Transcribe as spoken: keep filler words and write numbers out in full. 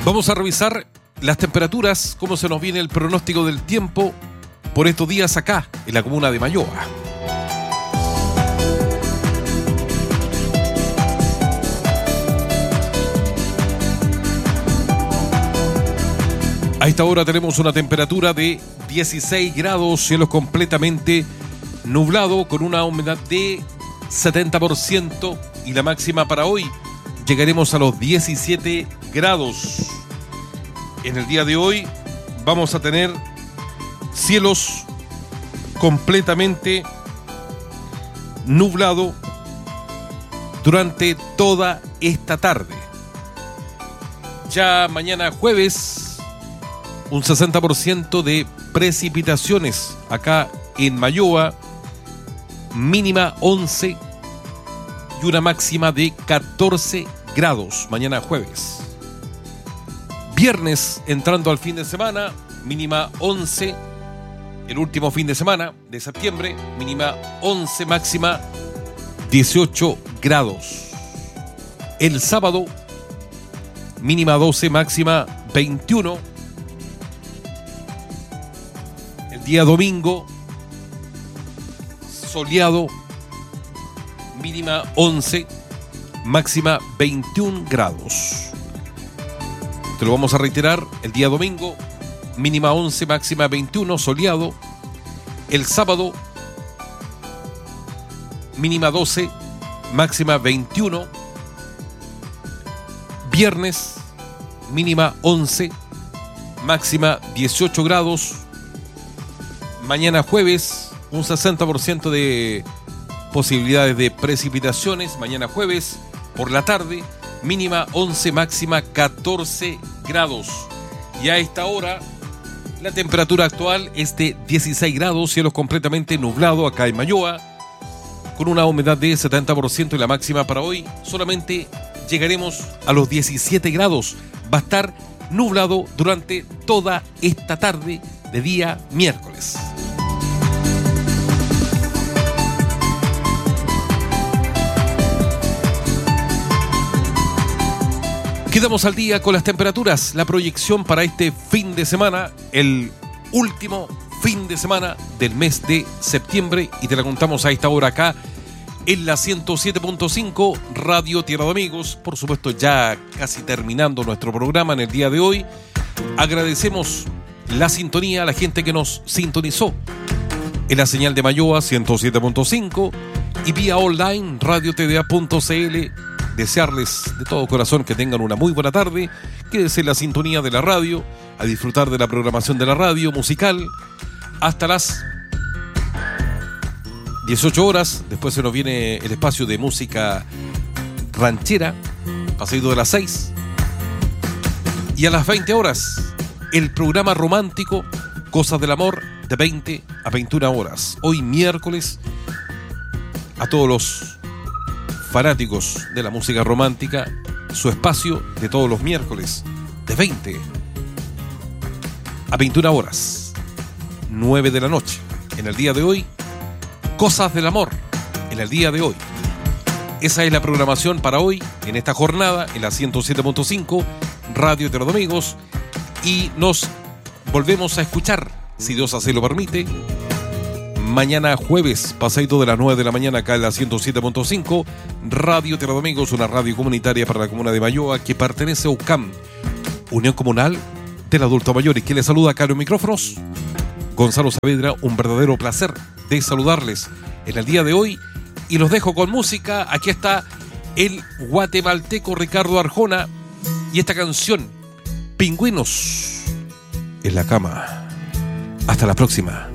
Vamos a revisar las temperaturas, cómo se nos viene el pronóstico del tiempo por estos días acá, en la comuna de Mayoa. A esta hora tenemos una temperatura de dieciséis grados, cielo completamente nublado, con una humedad de setenta por ciento, y la máxima para hoy llegaremos a los diecisiete grados. En el día de hoy vamos a tener cielos completamente nublado durante toda esta tarde. Ya mañana jueves, un sesenta por ciento de precipitaciones acá en Mayoa, mínima once y una máxima de catorce grados mañana jueves. Viernes, entrando al fin de semana, mínima once, el último fin de semana de septiembre, mínima once, máxima dieciocho grados. El sábado, mínima doce, máxima veintiuno. El día domingo, soleado, mínima once, máxima veintiún grados. Te lo vamos a reiterar: el día domingo, mínima once, máxima veintiuno, soleado. El sábado, mínima doce, máxima veintiuno. Viernes, mínima once, máxima dieciocho grados. Mañana jueves, un sesenta por ciento de posibilidades de precipitaciones. Mañana jueves, por la tarde, mínima once, máxima catorce grados. Y a esta hora, la temperatura actual es de dieciséis grados, cielo completamente nublado acá en Mayoa, con una humedad de setenta por ciento, y la máxima para hoy solamente llegaremos a los diecisiete grados. Va a estar nublado durante toda esta tarde de día miércoles. Quedamos al día con las temperaturas, la proyección para este fin de semana, el último fin de semana del mes de septiembre, y te la contamos a esta hora acá en la ciento siete punto cinco Radio Tierra de Amigos. Por supuesto, ya casi terminando nuestro programa en el día de hoy. Agradecemos la sintonía a la gente que nos sintonizó en la señal de Mayoa ciento siete punto cinco y vía online radio t d a punto c l. Desearles de todo corazón que tengan una muy buena tarde. Quédese en la sintonía de la radio, a disfrutar de la programación de la radio musical hasta las dieciocho horas. Después se nos viene el espacio de música ranchera, pasado de las seis. Y a las veinte horas, el programa romántico Cosas del Amor, de veinte a veintiuna horas. Hoy miércoles, a todos los fanáticos de la música romántica, su espacio de todos los miércoles, de veinte a veintiuna horas, nueve de la noche. En el día de hoy, Cosas del Amor, en el día de hoy. Esa es la programación para hoy, en esta jornada, en la ciento siete punto cinco Radio Tierra de Amigos, y nos volvemos a escuchar, si Dios así lo permite, mañana jueves, pasadito de las nueve de la mañana, acá en la ciento siete punto cinco Radio Tierra de Amigos, una radio comunitaria para la comuna de Mayoa que pertenece a U C A M, Unión Comunal del Adulto Mayor. Y que les saluda acá en los micrófonos, Gonzalo Saavedra. Un verdadero placer de saludarles en el día de hoy, y los dejo con música. Aquí está el guatemalteco Ricardo Arjona y esta canción, Pingüinos en la Cama. Hasta la próxima.